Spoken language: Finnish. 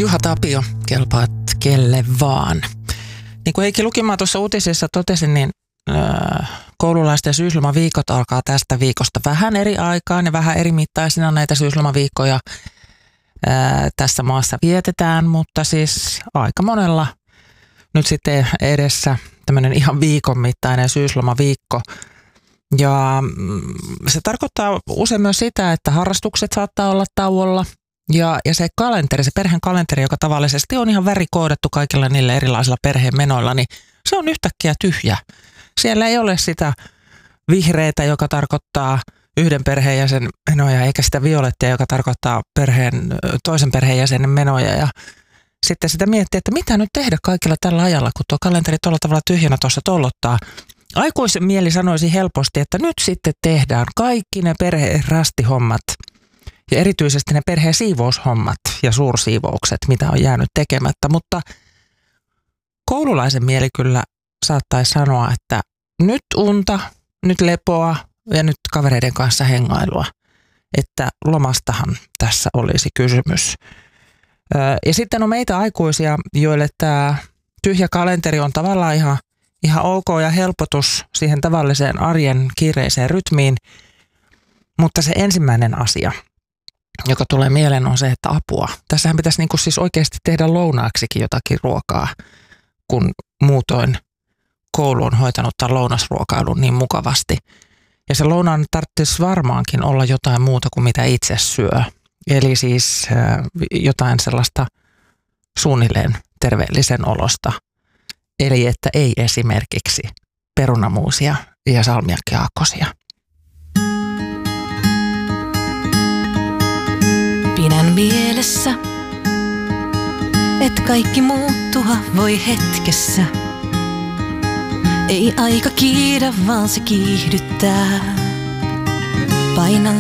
Juha Tapio, kelpaat kelle vaan. Niin kuin Heikki Lukimaa tuossa uutisissa totesi, niin koululaisten syyslomaviikot alkaa tästä viikosta vähän eri aikaan ja vähän eri mittaisina näitä syyslomaviikkoja tässä maassa vietetään, mutta siis aika monella nyt sitten edessä tämmöinen ihan viikon mittainen syyslomaviikko. Ja se tarkoittaa usein myös sitä, että harrastukset saattaa olla tauolla ja se kalenteri, se perheen kalenteri, joka tavallisesti on ihan värikoodattu kaikilla niillä erilaisilla perheen menoilla, niin se on yhtäkkiä tyhjä. Siellä ei ole sitä vihreitä, joka tarkoittaa yhden perheenjäsenen menoja, eikä sitä violettia, joka tarkoittaa toisen perheenjäsenen menoja. Ja sitten sitä miettii, että mitä nyt tehdä kaikilla tällä ajalla, kun tuo kalenteri tuolla tavalla tyhjänä tuossa tollottaa. Aikuisen mieli sanoisi helposti, että nyt sitten tehdään kaikki ne perheen rastihommat ja erityisesti ne perheen siivoushommat ja suursiivoukset, mitä on jäänyt tekemättä. Mutta koululaisen mieli kyllä saattaisi sanoa, että nyt unta, nyt lepoa ja nyt kavereiden kanssa hengailua. Että lomastahan tässä olisi kysymys. Ja sitten on meitä aikuisia, joille tämä tyhjä kalenteri on tavallaan ihan ok ja helpotus siihen tavalliseen arjen kiireiseen rytmiin. Mutta se ensimmäinen asia, joka tulee mieleen, on se, että apua. Tässähän pitäisi niin kuin siis oikeasti tehdä lounaaksikin jotakin ruokaa, kun muutoin koulu on hoitanut tämän lounasruokailun niin mukavasti. Ja se lounaan tarvitsisi varmaankin olla jotain muuta kuin mitä itse syö. Eli siis jotain sellaista suunnilleen terveellisen olosta. Eli että ei esimerkiksi perunamuusia ja salmiakkiaakkosia. Pidän mielessä, et kaikki muuttua voi hetkessä. Ei aika kiidä, vaan se kiihdyttää. Painan